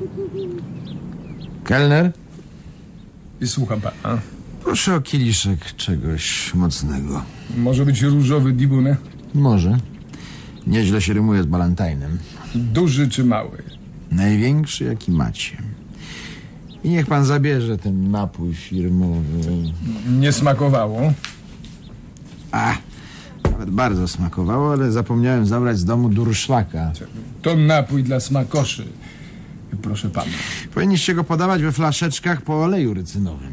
Kelner? I słucham pana. Proszę o kieliszek czegoś mocnego. Może być różowy Dibune? Może. Nieźle się rymuje z Balantajnem. Duży czy mały? Największy, jaki macie. I niech pan zabierze ten napój firmowy. Nie smakowało? Nawet bardzo smakowało, ale zapomniałem zabrać z domu durszlaka. To napój dla smakoszy. Proszę pana. Powinniście go podawać we flaszeczkach po oleju rycynowym.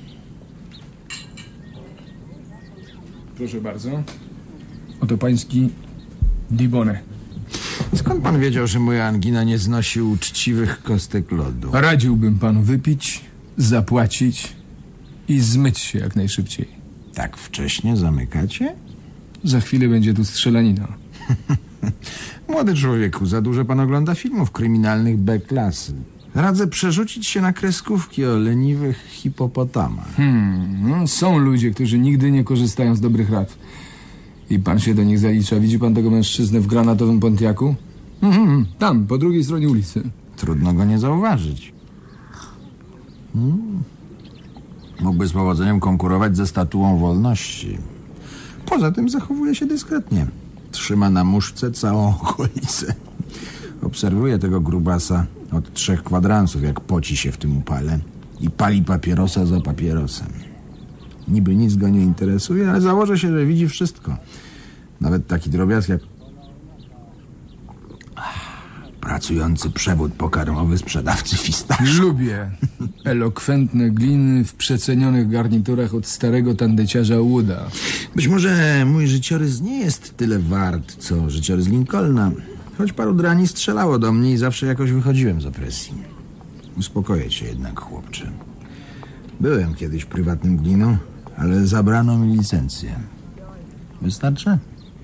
Proszę bardzo. Oto pański Dibone. Skąd pan wiedział, że moja angina nie znosi uczciwych kostek lodu? Radziłbym panu wypić, zapłacić i zmyć się jak najszybciej. Tak wcześnie zamykacie? Za chwilę będzie tu strzelanina. Młody człowieku, za dużo pan ogląda filmów kryminalnych B-klasy. Radzę przerzucić się na kreskówki o leniwych hipopotamach. Są ludzie, którzy nigdy nie korzystają z dobrych rad. I pan się do nich zalicza. Widzi pan tego mężczyznę w granatowym Pontiacu? Tam, po drugiej stronie ulicy. Trudno go nie zauważyć. Mógłby z powodzeniem konkurować ze statuą wolności. Poza tym zachowuje się dyskretnie. Trzyma na muszce całą okolicę. Obserwuję tego grubasa od 3 kwadransów, jak poci się w tym upale i pali papierosa za papierosem. Niby nic go nie interesuje, ale założę się, że widzi wszystko. Nawet taki drobiazg jak pracujący przewód pokarmowy sprzedawcy fistaszków. Lubię elokwentne gliny w przecenionych garniturach od starego tandeciarza Wooda. Być może mój życiorys nie jest tyle wart, co życiorys Lincolna. Choć paru drani strzelało do mnie i zawsze jakoś wychodziłem z opresji. Uspokoję cię jednak, chłopcze. Byłem kiedyś prywatnym gliną, ale zabrano mi licencję. Wystarczy?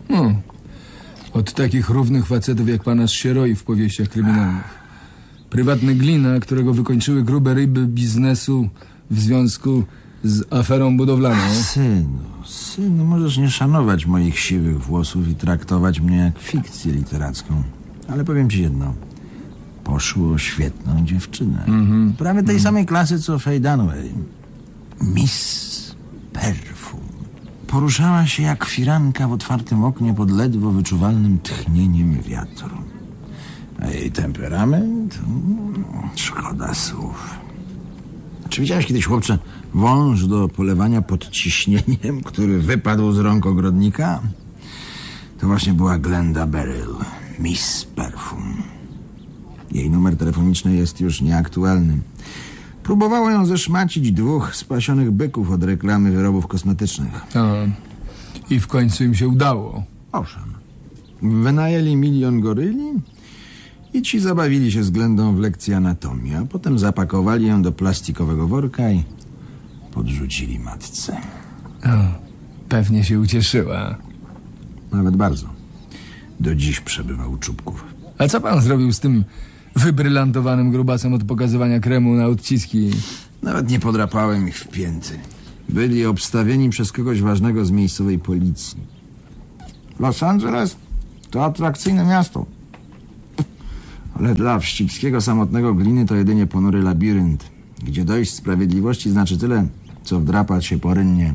Od takich równych facetów jak pana się roi w powieściach kryminalnych. Prywatny glina, którego wykończyły grube ryby biznesu w związku z aferą budowlaną. Synu, możesz nie szanować moich siwych włosów i traktować mnie jak fikcję literacką. Ale powiem ci jedno. Poszło o świetną dziewczynę. Prawie tej samej klasy, co Faye Dunaway. Miss Perfum. Poruszała się jak firanka w otwartym oknie pod ledwo wyczuwalnym tchnieniem wiatru. A jej temperament? Szkoda słów. Czy widziałeś kiedyś, chłopcze, wąż do polewania pod ciśnieniem, który wypadł z rąk ogrodnika? To właśnie była Glenda Beryl, Miss Perfum. Jej numer telefoniczny jest już nieaktualny. Próbowało ją zeszmacić 2 spasionych byków od reklamy wyrobów kosmetycznych. I w końcu im się udało. Owszem. Wynajęli 1 milion goryli i ci zabawili się z Glendą w lekcji anatomii, a potem zapakowali ją do plastikowego worka i podrzucili matce. Pewnie się ucieszyła. Nawet bardzo. Do dziś przebywa u czubków. A co pan zrobił z tym wybrylantowanym grubasem od pokazywania kremu na odciski? Nawet nie podrapałem ich w pięty. Byli obstawieni przez kogoś ważnego z miejscowej policji. Los Angeles to atrakcyjne miasto. Ale dla wścibskiego samotnego gliny to jedynie ponury labirynt, gdzie dojść sprawiedliwości znaczy tyle, co wdrapać się porynnie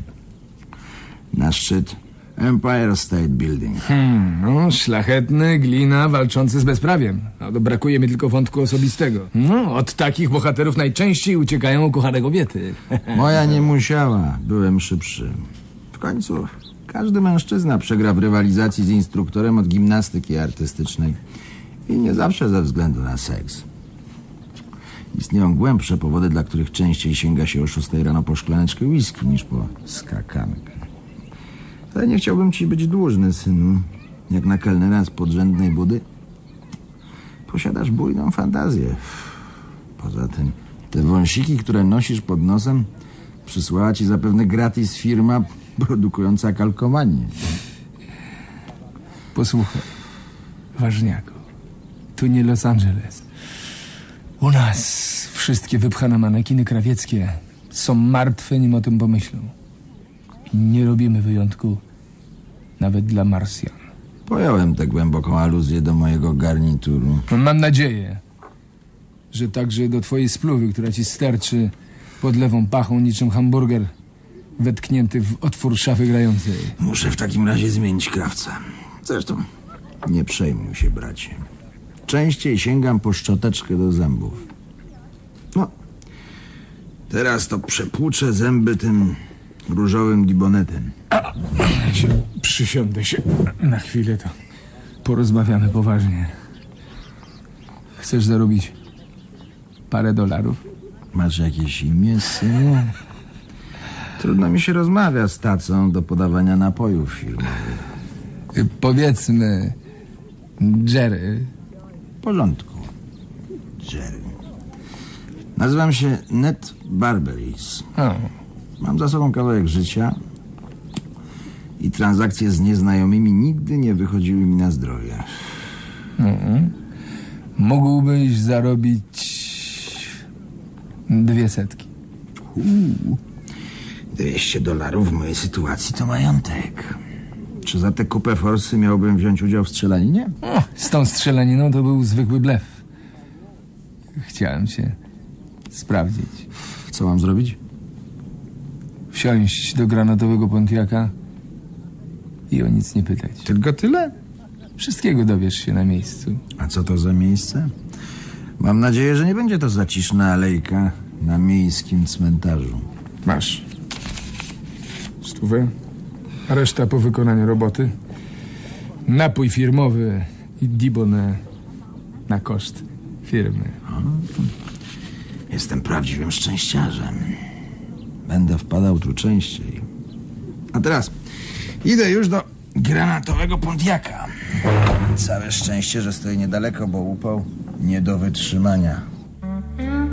na szczyt Empire State Building. Szlachetny, glina, walczący z bezprawiem. Brakuje mi tylko wątku osobistego. Od takich bohaterów najczęściej uciekają ukochane kobiety. Moja nie musiała, byłem szybszy. W końcu każdy mężczyzna przegra w rywalizacji z instruktorem od gimnastyki artystycznej. I nie zawsze ze względu na seks. Istnieją głębsze powody, dla których częściej sięga się o 6 rano po szklaneczkę whisky niż po skakankę. Ale nie chciałbym ci być dłużny, synu. Jak na kelnera z podrzędnej budy. Posiadasz bujną fantazję. Poza tym te wąsiki, które nosisz pod nosem, przysłała ci zapewne gratis firma produkująca kalkomanię. Posłuchaj, ważniaku, tu nie Los Angeles. U nas wszystkie wypchane manekiny krawieckie są martwe, nim o tym pomyślą. I nie robimy wyjątku nawet dla Marsjan. Pojąłem tę głęboką aluzję do mojego garnituru. Mam nadzieję. że także do twojej spluwy, która ci sterczy pod lewą pachą niczym hamburger wetknięty w otwór szafy grającej. Muszę w takim razie zmienić krawca. Zresztą nie przejmuj się, bracie. Częściej sięgam po szczoteczkę do zębów. No, teraz to przepłuczę zęby tym różowym gibonetem. Jak się przysiądę się na chwilę, to porozmawiamy poważnie. Chcesz zarobić parę dolarów? Masz jakieś imię, synu? Trudno mi się rozmawia z tacą do podawania napojów firmowych. Powiedzmy Jerry. W porządku, Jerry. Nazywam się Ned Barberis. O, Mam za sobą kawałek życia i transakcje z nieznajomymi nigdy nie wychodziły mi na zdrowie. mógłbyś zarobić 200. $200 w mojej sytuacji to majątek. Czy za tę kupę forsy miałbym wziąć udział w strzelaninie? O, z tą strzelaniną to był zwykły blef. Chciałem cię sprawdzić. Co mam zrobić? Wsiąść do granatowego Pontiaca i o nic nie pytać. Tylko tyle? Wszystkiego dowiesz się na miejscu. A co to za miejsce? Mam nadzieję, że nie będzie to zaciszna alejka na miejskim cmentarzu. Masz 100, a reszta po wykonaniu roboty. Napój firmowy i dibonę na koszt firmy. Jestem prawdziwym szczęściarzem. Będę wpadał tu częściej. A teraz idę już do granatowego Pontiaca. Całe szczęście, że stoi niedaleko, bo upał nie do wytrzymania.